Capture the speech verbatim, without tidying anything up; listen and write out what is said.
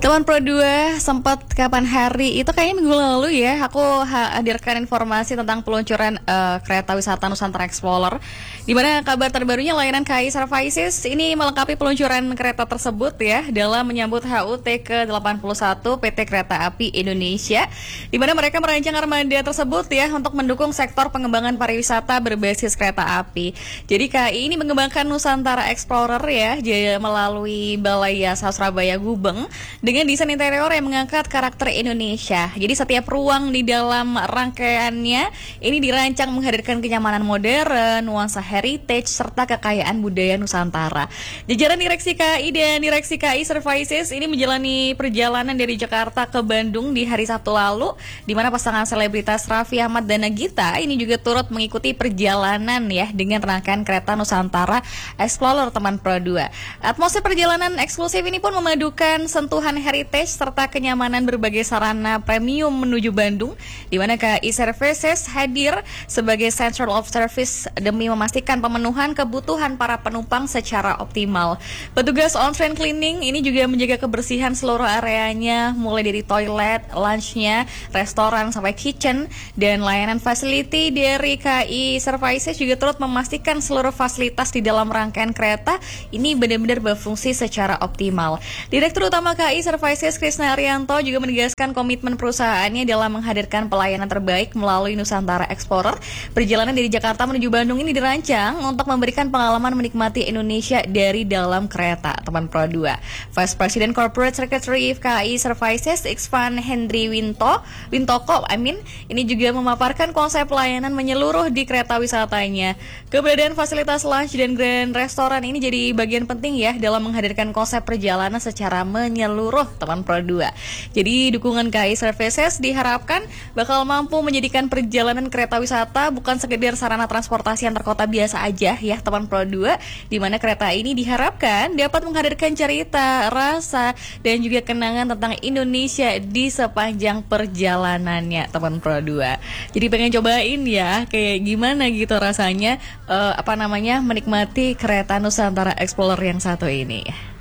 Teman Pro dua sempat kapan hari itu kayaknya minggu lalu ya aku hadirkan informasi tentang peluncuran uh, kereta wisata Nusantara Explorer, di mana kabar terbarunya layanan K A I Services ini melengkapi peluncuran kereta tersebut ya dalam menyambut H U T ke delapan puluh satu P T Kereta Api Indonesia, di mana mereka merancang armada tersebut ya untuk mendukung sektor pengembangan pariwisata berbasis kereta api. Jadi K A I ini mengembangkan Nusantara Explorer ya melalui Balai Yasa Surabaya Gubeng dengan desain interior yang mengangkat karakter Indonesia. Jadi setiap ruang di dalam rangkaiannya ini dirancang menghadirkan kenyamanan modern, nuansa heritage, serta kekayaan budaya Nusantara. Jajaran Direksi K A I dan Direksi K A I Services ini menjalani perjalanan dari Jakarta ke Bandung di hari Sabtu lalu, di mana pasangan selebritas Raffi Ahmad dan Nagita ini juga turut mengikuti perjalanan ya dengan rangkaian kereta Nusantara Explorer teman Pro dua. Atmosfer perjalanan eksklusif ini pun memadukan sentuhan heritage serta kenyamanan berbagai sarana premium menuju Bandung, di mana K A I Services hadir sebagai Central of Service demi memastikan pemenuhan kebutuhan para penumpang secara optimal. Petugas on-train cleaning ini juga menjaga kebersihan seluruh areanya, mulai dari toilet, lunchnya, restoran sampai kitchen, dan layanan facility dari K A I Services juga turut memastikan seluruh fasilitas di dalam rangkaian kereta ini benar-benar berfungsi secara optimal. Direktur Utama K A I Services Krisna Arianto juga menegaskan komitmen perusahaannya dalam menghadirkan pelayanan terbaik melalui Nusantara Explorer. Perjalanan dari Jakarta menuju Bandung ini dirancang untuk memberikan pengalaman menikmati Indonesia dari dalam kereta teman Pro dua. Vice President Corporate Secretary K A I Services Iksvan Hendry Winto Wintoko I mean, ini juga memaparkan konsep pelayanan menyeluruh di kereta wisatanya. Keberadaan fasilitas lunch dan grand restoran ini jadi bagian penting ya dalam menghadirkan konsep perjalanan secara menyeluruh teman Pro dua. Jadi dukungan K A I Services diharapkan bakal mampu menjadikan perjalanan kereta wisata bukan sekedar sarana transportasi antar kota biasa aja ya teman Pro dua, di mana kereta ini diharapkan dapat menghadirkan cerita, rasa, dan juga kenangan tentang Indonesia di sepanjang perjalanannya teman Pro dua. Jadi pengen cobain ya kayak gimana gitu rasanya uh, apa namanya menikmati kereta Nusantara Explorer yang satu ini.